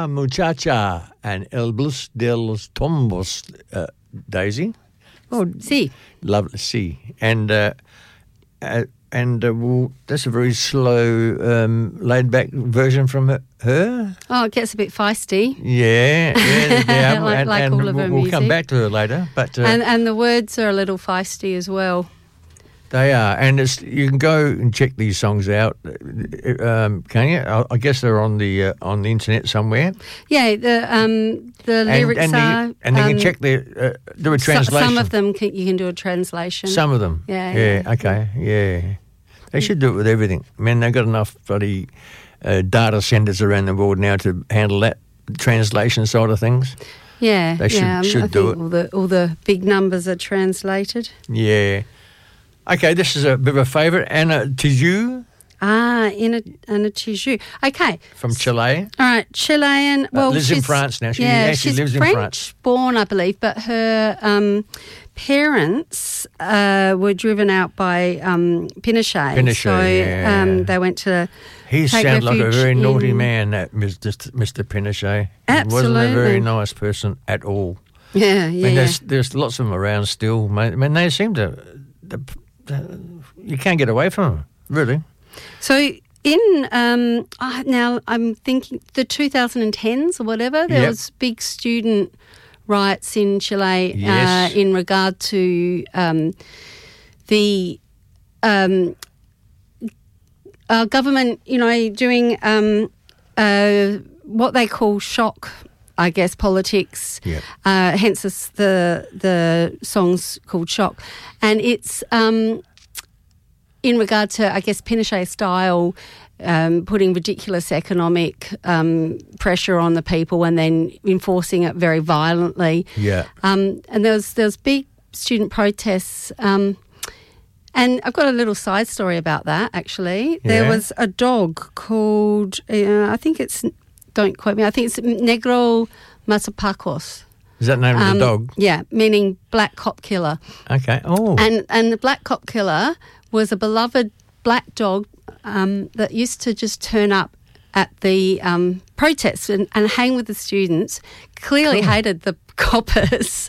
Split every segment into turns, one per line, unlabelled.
Hola Muchacha and El Blues de los Tombos, Daisy. Oh,
Si.
Lovely, si. And well, that's a very slow, laid-back version from her.
Oh, it gets a bit feisty.
Yeah.
Like all of her
we'll
music.
come back to her later. But
And the words are a little feisty as well.
they are. And you can go and check these songs out, can you? I guess they're on the internet somewhere.
Yeah, the lyrics are...
And they can check do a translation.
Some of them you can do a translation.
Some of them.
Yeah.
Okay. Yeah. They should do it with everything. Man, they've got enough bloody data centers around the world now to handle that translation side of things.
Yeah.
They should do it.
All the big numbers are translated.
Yeah. Okay, this is a bit of a favourite. Ana Tijoux.
Ana Tijoux. Okay.
From Chile.
All right, Chilean. Well,
lives in France now. She actually lives in France.
She's French-born, I believe, but her parents were driven out by Pinochet. So they went to.
He sounds like a very naughty man, that Mr. Pinochet.
Absolutely.
He wasn't a very nice person at all.
Yeah.
I mean, there's lots of them around still. I mean, they seem to. You can't get away from them, really.
So in now I'm thinking the 2010s or whatever, there was big student riots in Chile in regard to the government, doing what they call shock, I guess, politics.
Yep.
Hence the song's called Shock. And it's in regard to, I guess, Pinochet style, putting ridiculous economic pressure on the people and then enforcing it very violently.
Yeah.
And there was big student protests. And I've got a little side story about that, actually.
Yeah.
There was a dog called, don't quote me, I think it's Negro Matapacos.
Is that the name of the dog?
Yeah, meaning black cop killer.
Okay. Oh.
And the black cop killer was a beloved black dog that used to just turn up at the protests and hang with the students, clearly hated the coppers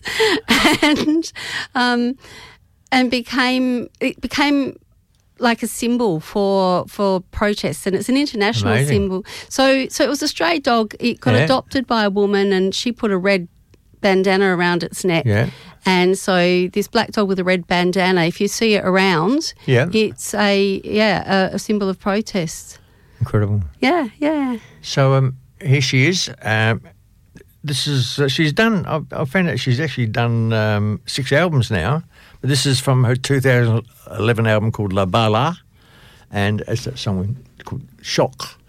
and became like a symbol for protests, and it's an international symbol. So it was a stray dog. It got adopted by a woman, and she put a red bandana around its neck.
Yeah.
And so this black dog with a red bandana, if you see it around, it's a symbol of protest.
Incredible.
Yeah.
So here she is. This is she's done. I found out she's actually done 6 albums now. But this is from her 2011 album called La Bala, and it's that song called Shock.